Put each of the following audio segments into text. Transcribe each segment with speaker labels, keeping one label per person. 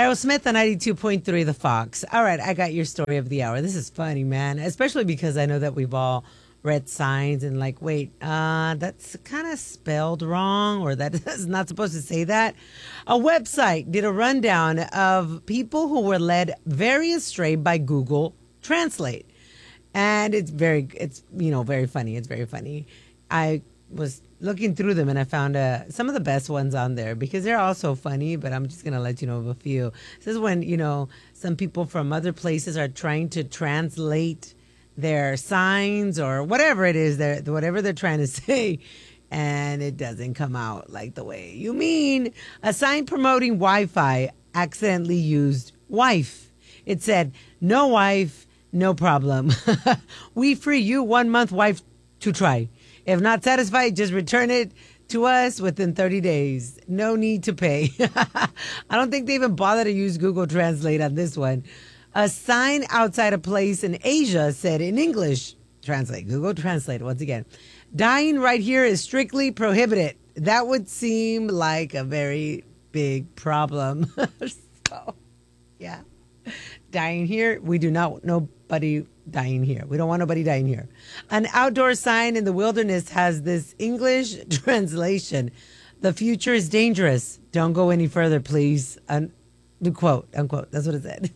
Speaker 1: Aerosmith on 92.3 The Fox. All right, I got your story of the hour. This is funny, man, especially because I know that we've all read signs and like, wait, that's kind of spelled wrong, or that is not supposed to say that. A website did a rundown of people who were led very astray by Google Translate. And it's very funny. It's very funny. I was looking through them and I found some of the best ones on there because they're all so funny, but I'm just going to let you know of a few. This is when, some people from other places are trying to translate their signs or whatever it is, whatever they're trying to say, and it doesn't come out like the way you mean. A sign promoting Wi-Fi accidentally used wife. It said, no wife, no problem. We free you 1 month wife to try. If not satisfied, just return it to us within 30 days. No need to pay. I don't think they even bother to use Google Translate on this one. A sign outside a place in Asia said in English, translate, Google Translate once again, dying right here is strictly prohibited. That would seem like a very big problem. So, yeah. Dying here, we do not want nobody dying here. We don't want nobody dying here. An outdoor sign in the wilderness has this English translation. The future is dangerous. Don't go any further, please. Quote, unquote. That's what it said.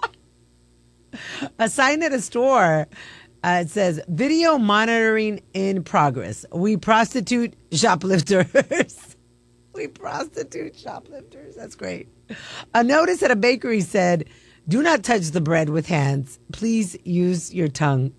Speaker 1: A sign at a store, it says, video monitoring in progress. We prostitute shoplifters. We prostitute shoplifters. That's great. A notice at a bakery said, do not touch the bread with hands. Please use your tongue.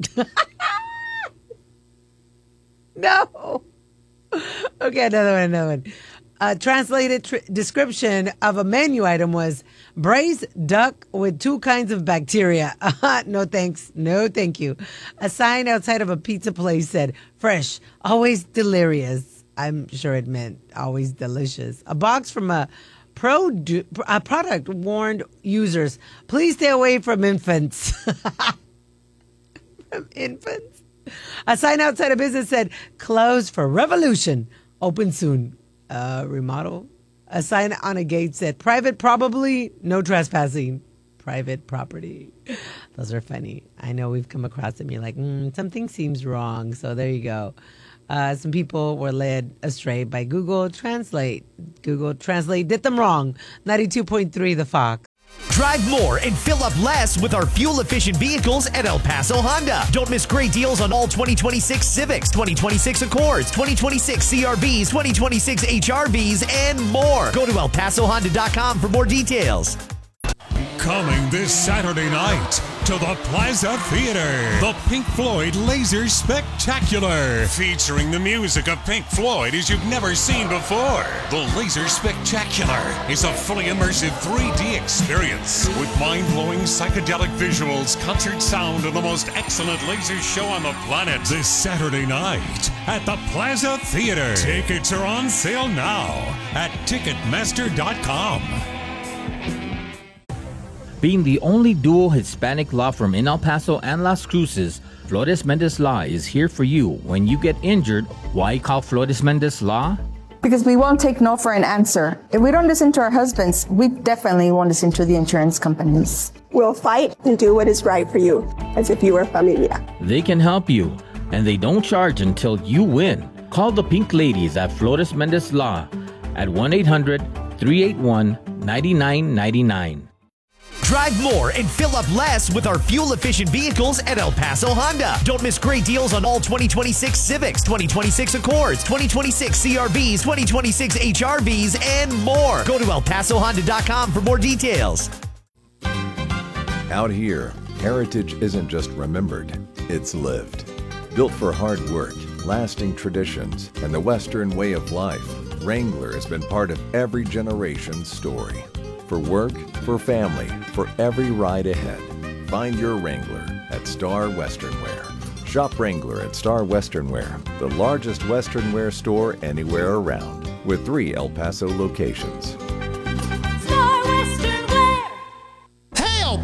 Speaker 1: No. Okay, another one. A translated description of a menu item was braised duck with 2 kinds of bacteria. No thanks. No thank you. A sign outside of a pizza place said, fresh, always delirious. I'm sure it meant always delicious. A box from a product warned users, please stay away from infants. From infants? A sign outside a business said, closed for revolution, open soon. Remodel. A sign on a gate said, private probably, no trespassing. Private property. Those are funny. I know we've come across them. You're like, something seems wrong. So there you go. Some people were led astray by Google Translate. Google Translate did them wrong. 92.3 The Fox.
Speaker 2: Drive more and fill up less with our fuel-efficient vehicles at El Paso Honda. Don't miss great deals on all 2026 Civics, 2026 Accords, 2026 CRVs, 2026 HRVs, and more. Go to ElPasoHonda.com for more details.
Speaker 3: Coming this Saturday night to the Plaza Theater, the Pink Floyd Laser Spectacular, featuring the music of Pink Floyd as you've never seen before. The Laser Spectacular is a fully immersive 3D experience with mind-blowing psychedelic visuals, concert sound, and the most excellent laser show on the planet this Saturday night at the Plaza Theater. Tickets are on sale now at Ticketmaster.com.
Speaker 4: Being the only dual Hispanic law firm in El Paso and Las Cruces, Flores Mendez Law is here for you when you get injured. Why call Flores Mendez Law?
Speaker 5: Because we won't take no for an answer. If we don't listen to our husbands, we definitely won't listen to the insurance companies.
Speaker 6: We'll fight and do what is right for you, as if you were familia.
Speaker 4: They can help you, and they don't charge until you win. Call the Pink Ladies at Flores Mendez Law at 1-800-381-9999.
Speaker 2: Drive more and fill up less with our fuel-efficient vehicles at El Paso Honda. Don't miss great deals on all 2026 Civics, 2026 Accords, 2026 CRVs, 2026 HRVs, and more. Go to ElPasoHonda.com for more details.
Speaker 7: Out here, heritage isn't just remembered, it's lived. Built for hard work, lasting traditions, and the Western way of life, Wrangler has been part of every generation's story. For work, for family, for every ride ahead. Find your Wrangler at Star Western Wear. Shop Wrangler at Star Western Wear, the largest Western wear store anywhere around, with 3 El Paso locations.
Speaker 8: Star Western Wear. Hey, El Paso!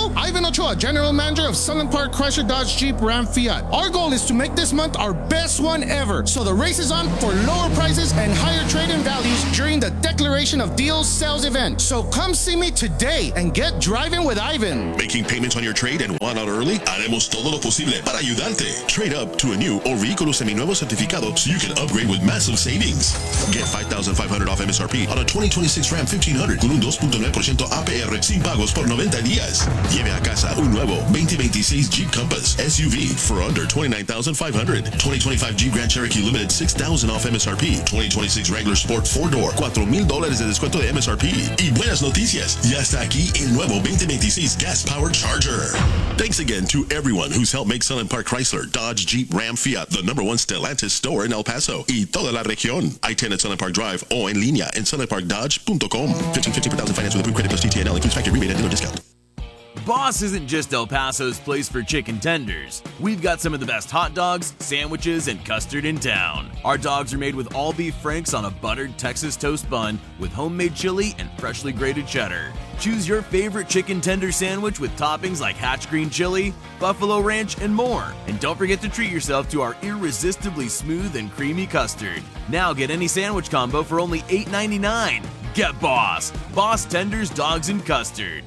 Speaker 8: Hello, Ivan Ochoa, General Manager of Sunland Park Chrysler Dodge Jeep Ram Fiat. Our goal is to make this month our best one ever. So the race is on for lower prices and higher trade-in values during the Declaration of Deals sales event. So come see me today and get driving with Ivan.
Speaker 9: Making payments on your trade and want out early? Haremos todo lo posible para ayudarte. Trade up to a new or vehículo seminuevo certificado so you can upgrade with massive savings. Get $5,500 off MSRP on a 2026 Ram 1500 con un 2.9% APR sin pagos por 90 días. Lleve a casa un nuevo 2026 Jeep Compass SUV for under $29,500. 2025 Jeep Grand Cherokee Limited $6,000 off MSRP. 2026 Wrangler Sport 4-Door $4,000 de descuento de MSRP. Y buenas noticias, ya está aquí el nuevo 2026 Gas Powered Charger. Thanks again to everyone who's helped make Sunland Park Chrysler, Dodge, Jeep, Ram, Fiat the #1 Stellantis store in El Paso y toda la región. I-10 at Sunland Park Drive o en línea en sunlandparkdodge.com. 1550 per thousand finance with approved credit plus TTNL includes factory rebate and dealer discount.
Speaker 10: Boss isn't just El Paso's place for chicken tenders. We've got some of the best hot dogs, sandwiches, and custard in town. Our dogs are made with all beef franks on a buttered Texas toast bun with homemade chili and freshly grated cheddar. Choose your favorite chicken tender sandwich with toppings like Hatch green chili, buffalo ranch, and more. And don't forget to treat yourself to our irresistibly smooth and creamy custard. Now get any sandwich combo for only $8.99. Get Boss. Boss Tenders, Dogs, and Custard.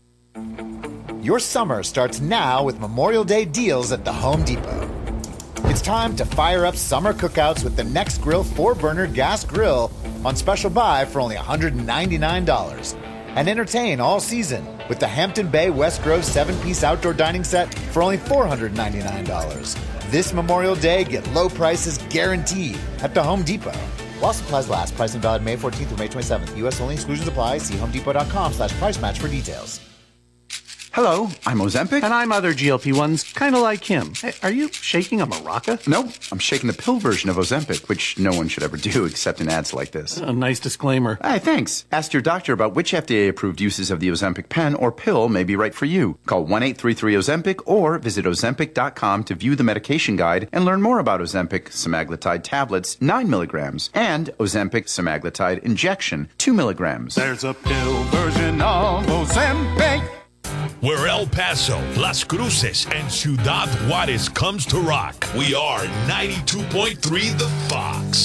Speaker 11: Your summer starts now with Memorial Day deals at the Home Depot. It's time to fire up summer cookouts with the Next Grill 4-burner gas grill on special buy for only $199. And entertain all season with the Hampton Bay West Grove 7-piece outdoor dining set for only $499. This Memorial Day, get low prices guaranteed at the Home Depot. While supplies last, pricing valid May 14th through May 27th. U.S. only, exclusions apply. See homedepot.com/price match for details.
Speaker 12: Hello, I'm Ozempic.
Speaker 13: And I'm other GLP-1s, kind of like him. Hey, are you shaking a maraca?
Speaker 12: No, I'm shaking the pill version of Ozempic, which no one should ever do except in ads like this.
Speaker 13: A nice disclaimer.
Speaker 12: Hey, thanks. Ask your doctor about which FDA-approved uses of the Ozempic pen or pill may be right for you. Call 1-833-OZEMPIC or visit Ozempic.com to view the medication guide and learn more about Ozempic semaglutide tablets, 9 milligrams, and Ozempic semaglutide injection, 2 milligrams.
Speaker 13: There's a pill version of Ozempic.
Speaker 14: Where El Paso, Las Cruces, and Ciudad Juarez comes to rock, we are 92.3 The Fox.